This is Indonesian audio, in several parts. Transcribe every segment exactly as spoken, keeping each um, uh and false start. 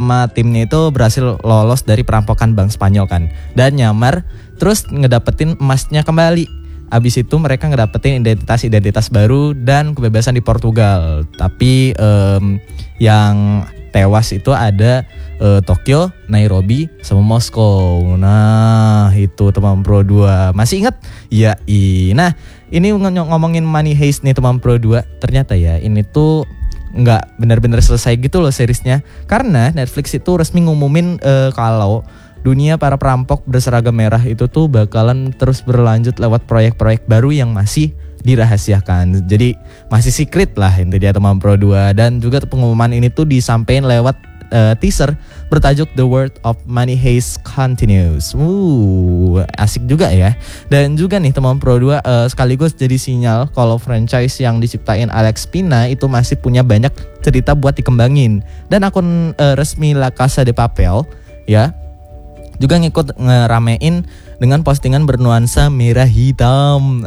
sama timnya itu berhasil lolos dari perampokan bank Spanyol kan, dan nyamar terus ngedapetin emasnya kembali. Abis itu mereka ngedapetin identitas-identitas baru dan kebebasan di Portugal. Tapi um, yang tewas itu ada uh, Tokyo, Nairobi, sama Moskow. Nah itu teman Pro dua. Masih ingat? Ya i. Nah ini ngomongin Money Heist nih teman Pro dua. Ternyata ya ini tuh nggak benar-benar selesai gitu loh seriesnya. Karena Netflix itu resmi ngumumin uh, kalau dunia para perampok berseragam merah itu tuh bakalan terus berlanjut lewat proyek-proyek baru yang masih dirahasiakan. Jadi masih secret lah itu dia teman Pro dua. Dan juga pengumuman ini tuh disampaikan lewat uh, teaser bertajuk The World of Money Heist Continues. Wuh, asik juga ya. Dan juga nih teman Pro dua uh, sekaligus jadi sinyal kalau franchise yang diciptain Alex Pina itu masih punya banyak cerita buat dikembangin. Dan akun uh, resmi La Casa de Papel ya juga ngikut ngeramein dengan postingan bernuansa merah hitam.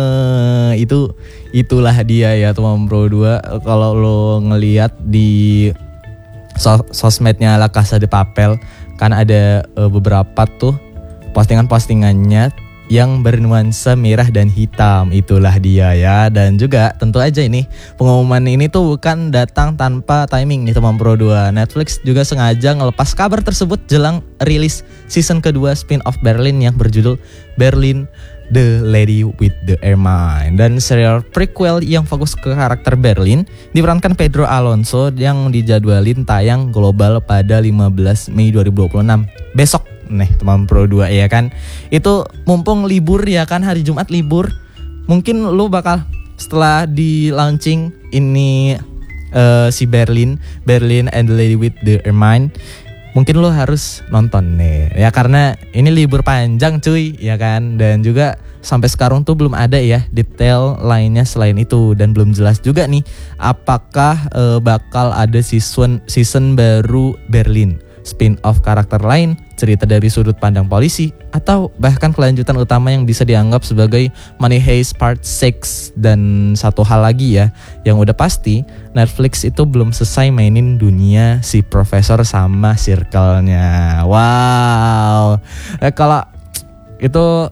Eh, itu itulah dia ya teman Pro dua. Kalau lo ngelihat di sos- sosmednya La Casa de Papel kan ada uh, beberapa tuh postingan-postingannya yang bernuansa merah dan hitam. Itulah dia ya. Dan juga tentu aja ini pengumuman ini tuh bukan datang tanpa timing nih teman Pro dua. Netflix juga sengaja ngelepas kabar tersebut jelang rilis season kedua spin-off Berlin yang berjudul Berlin The Lady with the Ermine. Dan serial prequel yang fokus ke karakter Berlin diperankan Pedro Alonso yang dijadwalin tayang global pada lima belas Mei dua ribu dua puluh enam. Besok nih teman Pro dua ya kan. Itu mumpung libur ya kan, hari Jumat libur. Mungkin lu bakal setelah di launching ini uh, si Berlin Berlin and the Lady with the Ermine, mungkin lu harus nonton nih ya, karena ini libur panjang cuy ya kan. Dan juga sampai sekarang tuh belum ada ya detail lainnya selain itu. Dan belum jelas juga nih apakah uh, bakal ada season season baru Berlin, spin-off karakter lain, cerita dari sudut pandang polisi, atau bahkan kelanjutan utama yang bisa dianggap sebagai Money Heist Part enam. Dan satu hal lagi ya, yang udah pasti Netflix itu belum selesai mainin dunia si Profesor sama circle-nya. Wow. Eh, kalau itu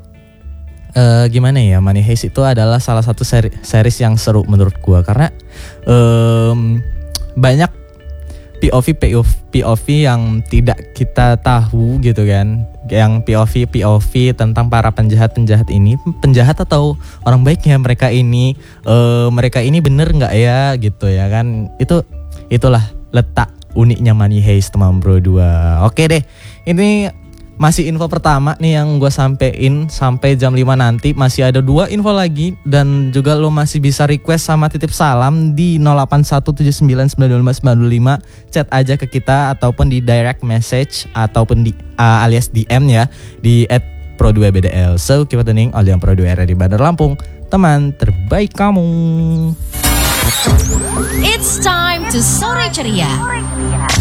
eh, gimana ya, Money Heist itu adalah salah satu seri, series yang seru menurut gua. Karena eh, banyak P O V P O V yang tidak kita tahu gitu kan. Yang P O V P O V tentang para penjahat-penjahat ini, penjahat atau orang baiknya mereka ini, uh, mereka ini bener nggak ya gitu ya kan. Itu itulah letak uniknya Money Heist teman Pro dua. Oke deh, ini masih info pertama nih yang gue sampein sampai jam lima nanti. Masih ada dua info lagi. Dan juga lo masih bisa request sama titip salam di nol delapan satu tujuh sembilan sembilan dua lima sembilan dua lima. Chat aja ke kita ataupun di direct message ataupun di uh, alias D M ya di at pro dua b d l. So keep tuning all yang Pro dua R di Bandar Lampung, teman terbaik kamu. It's time to Sore Ceria.